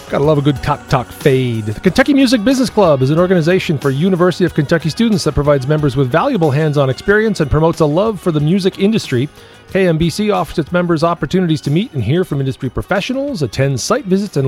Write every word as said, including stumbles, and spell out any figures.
Gotta love a good Talk Talk Fade. The Kentucky Music Business Club is an organization for University of Kentucky students that provides members with valuable hands-on experience and promotes a love for the music industry. K M B C offers its members opportunities to meet and hear from industry professionals, attend site visits, and